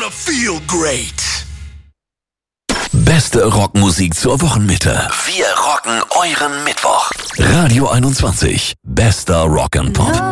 gonna feel great. Beste Rockmusik zur Wochenmitte. Wir rocken euren Mittwoch. Radio 21. Bester Rock and Pop.